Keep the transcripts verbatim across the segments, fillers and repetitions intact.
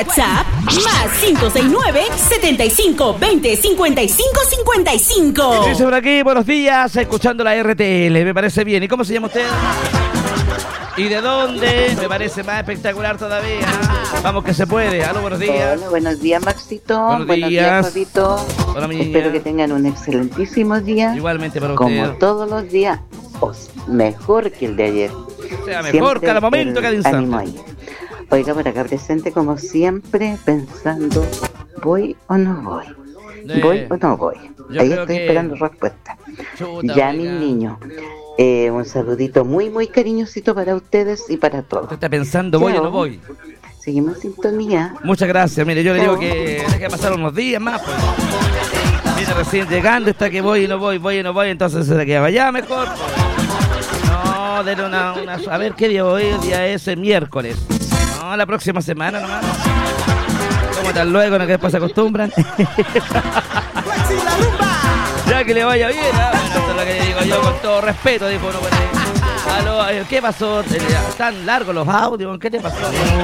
WhatsApp más cinco seis nueve, setenta y cinco, veinte, cincuenta y cinco, cincuenta y cinco. Dice por aquí, buenos días, escuchando la R T L, me parece bien. ¿Y cómo se llama usted? ¿Y de dónde? Me parece más espectacular todavía. Vamos que se puede. Aló, buenos días. Hola, buenos días, Maxito. Buenos, buenos días, días Fabito. Hola, mi Espero niña. que tengan un excelentísimo día. Igualmente para Como usted. todos los días, o mejor que el de ayer. O sea, mejor Siempre cada momento, el cada instante. ánimo ahí. Oiga, por acá presente como siempre, pensando, ¿voy o no voy? Eh, ¿Voy o no voy? yo Ahí creo estoy que- esperando respuesta. Chuta, Ya, oiga. mis niños, eh, un saludito muy, muy cariñosito para ustedes y para todos. Usted está pensando, ¿voy o Chao. no voy? Seguimos en sintonía. Muchas gracias. Mire, yo le digo Chao. que deje pasar unos días más, pues. Viene recién llegando, está que voy y no voy, voy y no voy, entonces se le queda allá mejor. Pues. No, denle una, una... A ver, ¿qué día hoy? El día es el miércoles. No, la próxima semana nomás. ¿Cómo tal luego? ¿No que después se acostumbran? Ya que le vaya bien, ¿ah? Bueno, esto es lo que digo yo con todo respeto, dijo uno por ahí. Aló, eh, ¿qué pasó? Eh, ¿Están largos los audios? ¿Qué te pasó?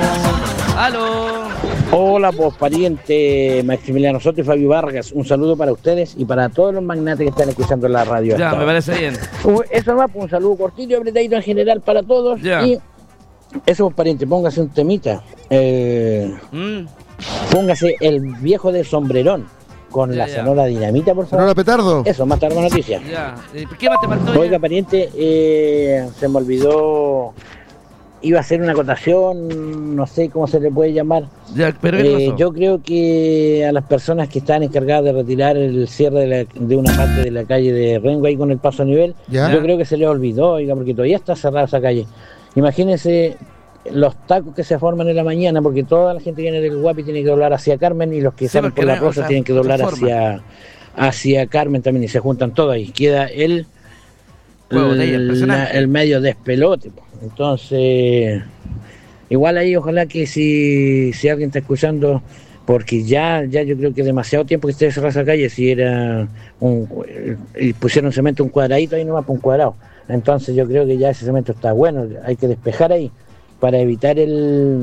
Aló. Hola, pues pariente Maximiliano Soto y Fabio Vargas. Un saludo para ustedes y para todos los magnates que están escuchando la radio. Ya, hasta me ahora. parece bien. Uh, Eso va, pues un saludo cortito y apretadito en general para todos. Ya. Y eso, pues pariente, póngase un temita. Eh, Mm. póngase el viejo del sombrerón con Ya, la ya. sonora dinamita, por favor. Sonora petardo. Eso, más tarde noticias. Ya. Eh, ¿Qué más te faltó? Oiga, pariente, eh, se me olvidó. Iba a hacer una acotación, no sé cómo se le puede llamar. Ya, pero ¿qué Eh, pasó? yo creo que a las personas que están encargadas de retirar el cierre de, la- de una parte de la calle de Rengo ahí con el paso a nivel, Ya. yo creo que se les olvidó, oiga, porque todavía está cerrada esa calle. Imagínense los tacos que se forman en la mañana, porque toda la gente que viene del Guapi tiene que doblar hacia Carmen y los que Sí, salen porque por la no, o Rosa sea, tienen que se doblar forman. hacia, hacia Carmen también y se juntan todos ahí. Queda el, Juego de ella, el, impresionante. el medio despelote. po. Entonces, igual ahí ojalá que si, si alguien está escuchando, porque ya ya yo creo que demasiado tiempo que esté cerrada esa calle, si era un, y pusieron cemento un cuadradito ahí nomás, por un cuadrado. Entonces yo creo que ya ese cemento está bueno, hay que despejar ahí para evitar el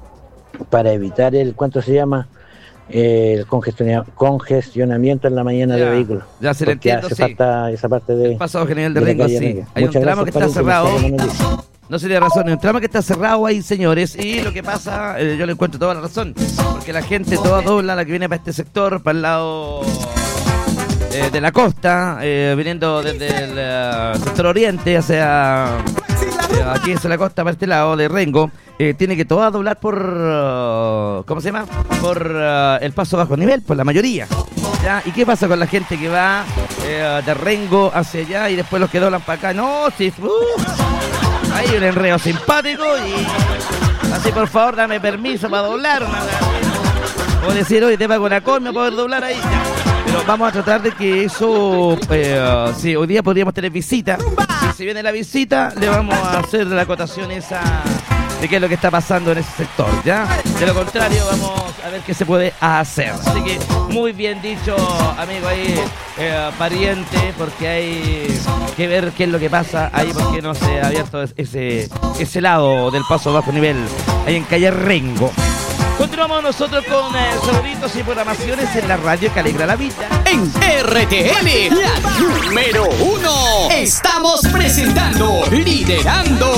para evitar el ¿cuánto se llama? El congestiona- congestionamiento en la mañana Ya, de vehículos. ya se le Porque entiendo, hace sí. falta esa parte de El paso general de de la Rengo, calle sí. Rengo. Hay un Muchas tramo que está gracias, cerrado. pariente, muchas gracias. No se tiene razón, hay un tramo que está cerrado ahí, señores. Y lo que pasa, eh, yo le encuentro toda la razón. Porque la gente toda dobla, la que viene para este sector, para el lado eh, de la costa, eh, viniendo desde el eh, sector oriente hacia eh, aquí hacia la costa, para este lado de Rengo. Eh, tiene que toda doblar por, uh, ¿cómo se llama? Por uh, el paso bajo nivel, por la mayoría. ¿Ya? ¿Y qué pasa con la gente que va eh, de Rengo hacia allá y después los que doblan para acá? No, sí, uh, hay un enredo simpático y así, por favor, dame permiso para doblar una vez. O decir, oye, te pago una comida para poder doblar ahí. Ya. Pero vamos a tratar de que eso, eh, sí, hoy día podríamos tener visita. Y si viene la visita, le vamos a hacer la acotación esa de qué es lo que está pasando en ese sector, ¿ya? De lo contrario, vamos a ver qué se puede hacer. Así que, muy bien dicho, amigo ahí, eh, pariente, porque hay que ver qué es lo que pasa ahí, porque no se ha abierto ese, ese lado del paso bajo nivel, ahí en calle Rengo. Continuamos nosotros con eh, saluditos y programaciones en la radio que alegra la vida. En R T L, la número uno. Estamos presentando Liderando